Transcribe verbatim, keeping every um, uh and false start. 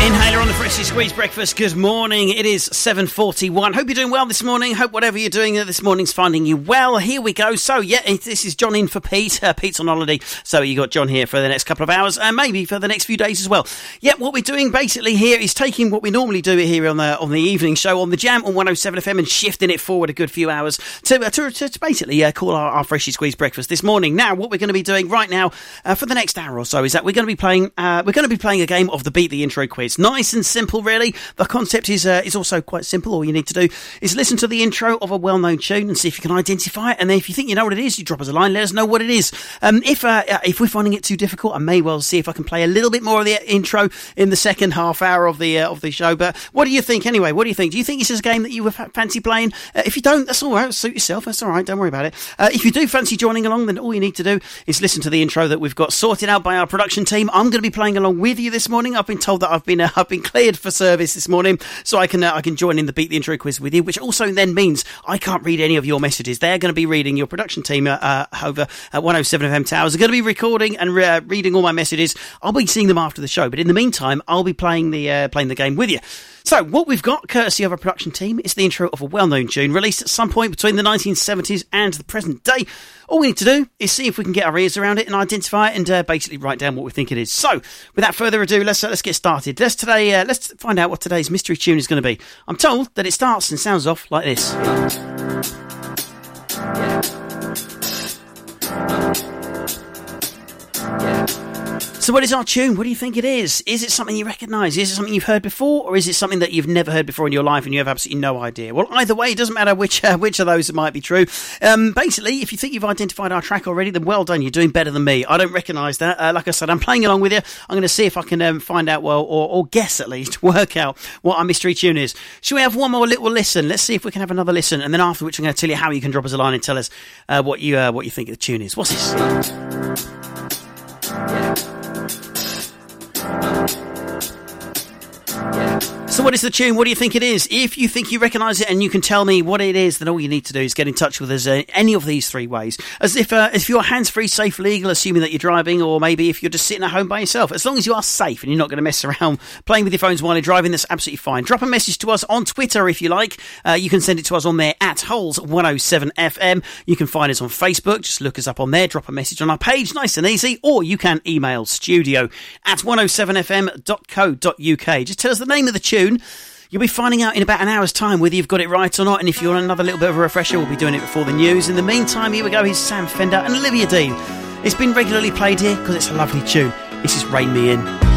Inhaler on the Freshly Squeezed Breakfast. Good morning. It is seven forty-one. Hope you're doing well this morning. Hope whatever you're doing this morning's finding you well. Here we go. So, yeah, this is John in for Pete. Uh, Pete's on holiday, so you got John here for the next couple of hours and maybe for the next few days as well. Yeah, what we're doing basically here is taking what we normally do here on the on the evening show on the Jam on one oh seven F M and shifting it forward a good few hours to, uh, to, to, to basically uh, call our, our Freshly Squeezed Breakfast this morning. Now, what we're going to be doing right now uh, for the next hour or so is that we're going to be playing uh, we're going to be playing a game of the Beat the Intro quiz. Nice and simple. Really, the concept is uh, is also quite simple. All you need to do is listen to the intro of a well-known tune and see if you can identify it. And then, if you think you know what it is, you drop us a line. Let us know what it is. Um, if uh, if we're finding it too difficult, I may well see if I can play a little bit more of the intro in the second half hour of the uh, of the show. But what do you think anyway? What do you think? Do you think this is a game that you would fancy playing? Uh, if you don't, that's all right. Suit yourself. That's all right. Don't worry about it. Uh, if you do fancy joining along, then all you need to do is listen to the intro that we've got sorted out by our production team. I'm going to be playing along with you this morning. I've been told that I've been uh, I've been cleared for service this morning, so I can uh, I can join in the Beat the Intro quiz with you, which also then means I can't read any of your messages. They're going to be reading. Your production team uh, uh, over at one oh seven F M Towers are going to be recording and re- uh, reading all my messages. I'll be seeing them after the show, but in the meantime, I'll be playing the uh, playing the game with you. So, what we've got, courtesy of our production team, is the intro of a well-known tune released at some point between the nineteen seventies and the present day. All we need to do is see if we can get our ears around it and identify it and uh, basically write down what we think it is. So, without further ado, let's uh, let's get started. Let's today uh, let's find out what today's mystery tune is going to be. I'm told that it starts and sounds off like this. So what is our tune? What do you think it is? Is it something you recognise? Is it something you've heard before? Or is it something that you've never heard before in your life and you have absolutely no idea? Well, either way, it doesn't matter which uh, which of those might be true. Um, basically, if you think you've identified our track already, then well done. You're doing better than me. I don't recognise that. Uh, like I said, I'm playing along with you. I'm going to see if I can um, find out, well, or, or guess at least, work out what our mystery tune is. Shall we have one more little listen? Let's see if we can have another listen. And then after which I'm going to tell you how you can drop us a line and tell us uh, what you uh, what you think the tune is. What's this? So what is the tune? What do you think it is? If you think you recognise it and you can tell me what it is, then all you need to do is get in touch with us in any of these three ways. As if uh, if you're hands-free, safe, legal, assuming that you're driving, or maybe if you're just sitting at home by yourself. As long as you are safe and you're not going to mess around playing with your phones while you're driving, that's absolutely fine. Drop a message to us on Twitter if you like. Uh, you can send it to us on there at Holes one oh seven F M. You can find us on Facebook. Just look us up on there. Drop a message on our page. Nice and easy. Or you can email studio at one oh seven f m dot co dot u k. Just tell us the name of the tune. You'll be finding out in about an hour's time whether you've got it right or not, and if you want another little bit of a refresher, we'll be doing it before the news. In the meantime, here we go, here's Sam Fender and Olivia Dean. It's been regularly played here because it's a lovely tune. This is Rain Me In.